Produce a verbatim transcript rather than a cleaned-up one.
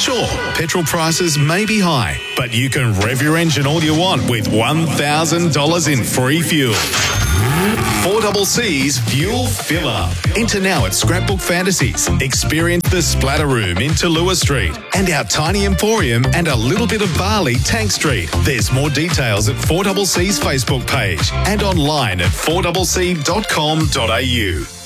Sure, petrol prices may be high, but you can rev your engine all you want with one thousand dollars in free fuel. four C C's Fuel Fill Up. Enter now at Scrapbook Fantasies. Experience the Splatter Room in Tallulah Street and our Tiny Emporium and a little bit of Bali, Tank Street. There's more details at four C C's Facebook page and online at four c c dot com dot a u.